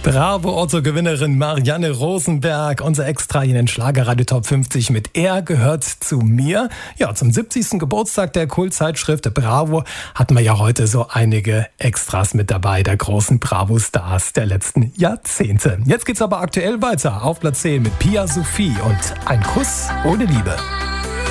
Bravo Otto-Gewinnerin Marianne Rosenberg, unser Extra in den Schlagerradio Top 50 mit Er gehört zu mir. Ja, zum 70. Geburtstag der Kultzeitschrift Bravo hatten wir ja heute so einige Extras mit dabei, der großen Bravo-Stars der letzten Jahrzehnte. Jetzt geht's aber aktuell weiter auf Platz 10 mit Pia Sophie und Ein Kuss ohne Liebe.